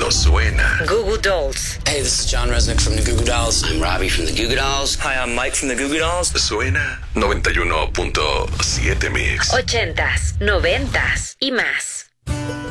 Esto suena. Goo Goo Dolls. Hey, this is John Resnick from the Goo Goo Dolls. I'm Robbie from the Goo Goo Dolls. Hi, I'm Mike from the Goo Goo Dolls. Suena 91.7 Mix. 80s, 90s y más.